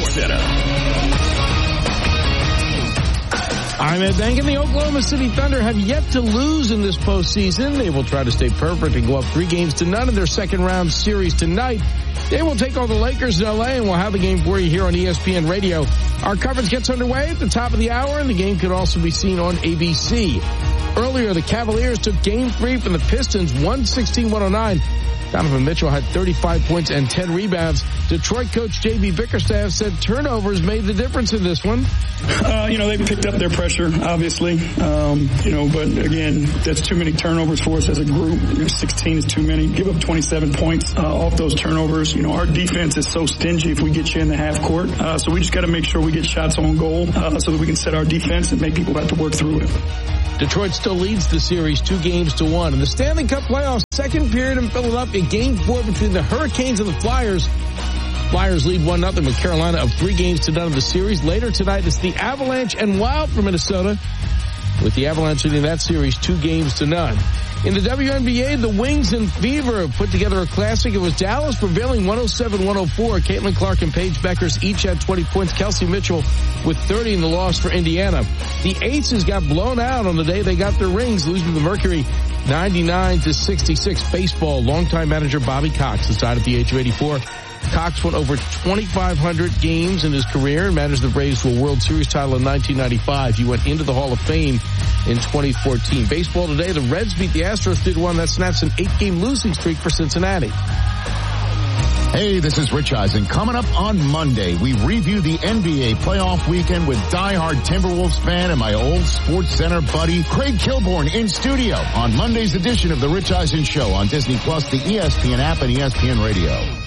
Center. I'm Ed Bank, and the Oklahoma City Thunder have yet to lose in this postseason. They will try to stay perfect and go up 3-0 in their second round series tonight. They will take on the Lakers in L.A., and we'll have the game for you here on ESPN Radio. Our coverage gets underway at the top of the hour, and the game could also be seen on ABC. Earlier, the Cavaliers took Game 3 from the Pistons, 116-109. Donovan Mitchell had 35 points and 10 rebounds. Detroit coach J.B. Bickerstaff said turnovers made the difference in this one. They picked up their pressure, obviously. But again, that's too many turnovers for us as a group. 16 is too many. Give up 27 points off those turnovers. Our defense is so stingy if we get you in the half court. So we just got to make sure we get shots on goal so that we can set our defense and make people have to work through it. Detroit still leads the series 2-1. In the Stanley Cup playoffs, second period in Philadelphia, Game 4 between the Hurricanes and the Flyers. Flyers lead 1-0 with Carolina up 3-0 of the series. Later tonight, it's the Avalanche and Wild from Minnesota, with the Avalanche leading that series 2-0. In the WNBA, the Wings and Fever put together a classic. It was Dallas prevailing 107-104. Caitlin Clark and Paige Beckers each had 20 points. Kelsey Mitchell with 30 in the loss for Indiana. The Aces got blown out on the day they got their rings, losing to the Mercury 99-66. Baseball, longtime manager Bobby Cox decided at the age of 84. Cox won over 2,500 games in his career and managed the Braves to a World Series title in 1995. He went into the Hall of Fame in 2014. Baseball today, the Reds beat the Astros 3-1. That snaps an 8-game losing streak for Cincinnati. Hey, this is Rich Eisen. Coming up on Monday, we review the NBA playoff weekend with diehard Timberwolves fan and my old Sports Center buddy, Craig Kilborn, in studio on Monday's edition of the Rich Eisen Show on Disney Plus, the ESPN app, and ESPN Radio.